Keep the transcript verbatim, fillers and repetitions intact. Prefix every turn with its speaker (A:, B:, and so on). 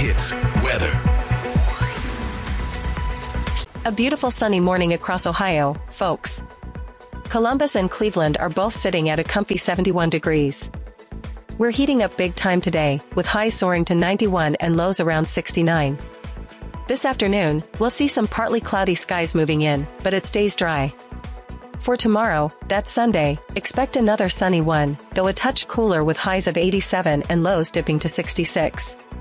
A: Hits weather.
B: A beautiful sunny morning across Ohio, folks. Columbus and Cleveland are both sitting at a comfy seventy-one degrees. We're heating up big time today, with highs soaring to ninety-one and lows around sixty-nine. This afternoon, we'll see some partly cloudy skies moving in, but it stays dry. For tomorrow, that's Sunday, expect another sunny one, though a touch cooler with highs of eighty-seven and lows dipping to sixty-six.